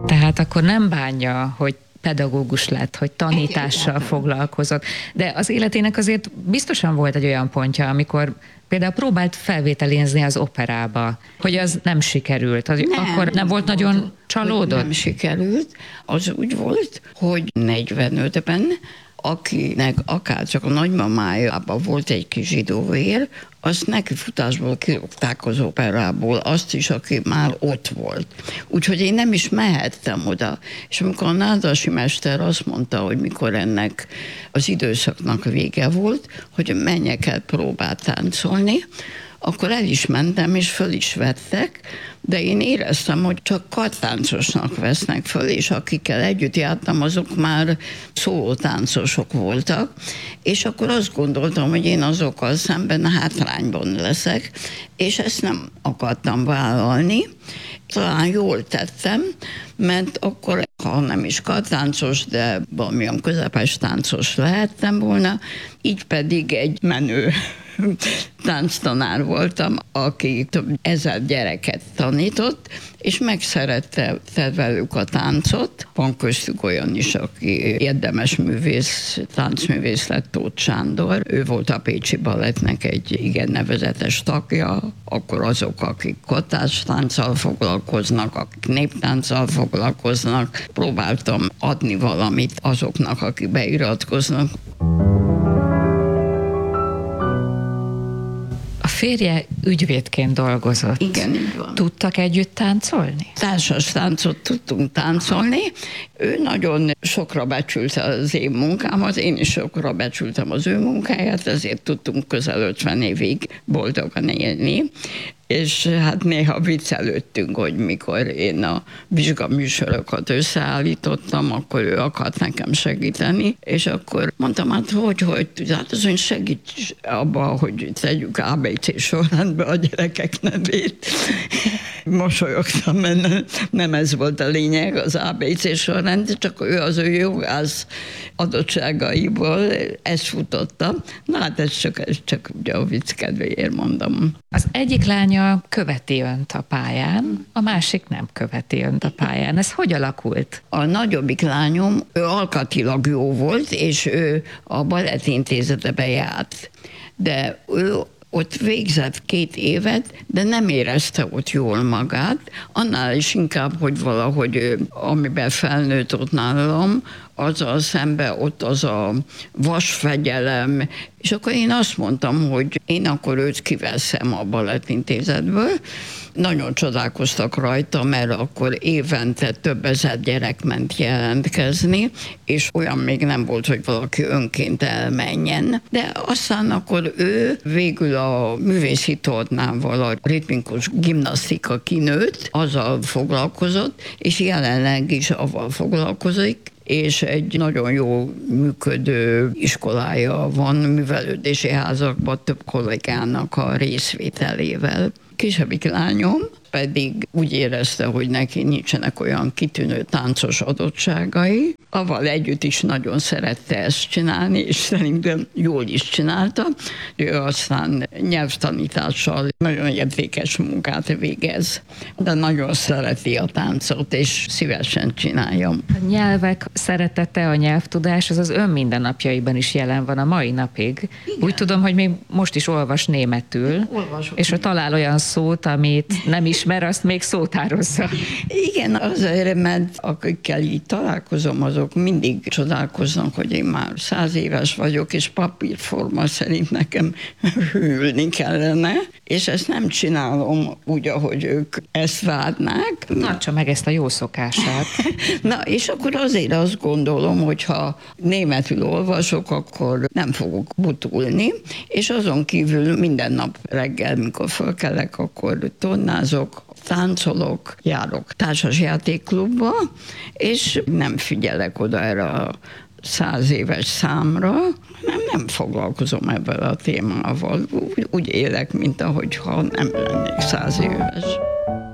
Tehát akkor nem bánja, hogy pedagógus lett, hogy tanítással foglalkozott. De az életének azért biztosan volt egy olyan pontja, amikor például próbált felvételézni az operába, hogy az nem sikerült. Akkor nem volt nagyon csalódott? Nem sikerült. Az úgy volt, hogy 45-ben, akinek akárcsak a nagymamájában volt egy kis zsidó vér, azt nekifutásból kirúgták az operából, azt is, aki már ott volt. Úgyhogy én nem is mehettem oda. És amikor a nádasi mester azt mondta, hogy mikor ennek az időszaknak vége volt, hogy menjek el próbát táncolni, akkor el is mentem, és föl is vettek, de én éreztem, hogy csak kartáncosnak vesznek föl, és akikkel együtt jártam, azok már szólótáncosok voltak, és akkor azt gondoltam, hogy én azokkal szemben hátrányban leszek, és ezt nem akartam vállalni. Talán jól tettem, mert akkor, ha nem is kartáncos, de valamilyen közepes táncos lehettem volna, így pedig egy menő tánctanár voltam, aki több ezer gyereket tanított, és megszerette velük a táncot. Van köztük olyan is, aki érdemes művész, táncművész lett, Tóth Sándor. Ő volt a Pécsi Balettnek egy igen nevezetes tagja, akkor azok, akik kottácstánccal foglalkoznak, akik néptánccal foglalkoznak. Próbáltam adni valamit azoknak, akik beiratkoznak. A férje ügyvédként dolgozott. Igen, így van. Tudtak együtt táncolni? Társas táncot tudtunk táncolni. Ő nagyon sokra becsülte az én munkámat, én is sokra becsültem az ő munkáját, ezért tudtunk közel 50 évig boldogan élni. És hát néha viccelődtünk, hogy mikor én a vizsgaműsorokat összeállítottam, akkor ő akart nekem segíteni, és akkor mondtam, hát hogy hát az, hogy segíts abban, hogy tegyük ABC sorrendbe a gyerekek nevét. Mosolyogtam, mert nem ez volt a lényeg, az ABC sorrend, csak ő az ő jogász adottságaiból ezt futotta. Na hát ez csak ugye a vicc kedvéért mondom. Az egyik lánya követi önt a pályán, a másik nem követi önt a pályán. Ez hogy alakult? A nagyobbik lányom, ő alkatilag jó volt, és ő a balettintézetbe járt. De ő ott végzett 2 évet, de nem érezte ott jól magát, annál is inkább, hogy valahogy amiben felnőtt ott nálam, azzal szemben ott az a vasfegyelem, és akkor én azt mondtam, hogy én akkor őt kiveszem a balettintézetből. Nagyon csodálkoztak rajta, mert akkor évente több ezer gyerek ment jelentkezni, és olyan még nem volt, hogy valaki önként elmenjen. De aztán akkor ő végül a művészi tornával, a ritmikus gimnasztika kinőtt, azzal foglalkozott, és jelenleg is avval foglalkozik, és egy nagyon jó működő iskolája van művelődési házakban több kollégának a részvételével. Kisebbik lányom pedig úgy érezte, hogy neki nincsenek olyan kitűnő táncos adottságai. Avval együtt is nagyon szerette ezt csinálni, és szerintem jól is csinálta. Ő aztán nyelvtanítással nagyon értékes munkát végez, de nagyon szereti a táncot, és szívesen csinálja. A nyelvek szeretete, a nyelvtudás, az ön mindennapjaiban is jelen van a mai napig. Igen. Úgy tudom, hogy még most is olvas németül, és ha talál olyan szót, amit nem ismer, azt még szótározza. Igen, azért, mert akikkel így találkozom, azok mindig csodálkoznak, hogy én már 100 éves vagyok, és papírforma szerint nekem hűlni kellene, és ezt nem csinálom úgy, ahogy ők ezt várnák. Tartsa meg ezt a jó szokását. Na, és akkor azért azt gondolom, hogy ha németül olvasok, akkor nem fogok butulni, és azon kívül minden nap reggel, mikor fölkelek, akkor tornázok, táncolok, járok társasjátékklubba, és nem figyelek oda erre a 100 éves számra, nem foglalkozom ebben a témával. Úgy élek, mint ahogyha nem lennék 100 éves.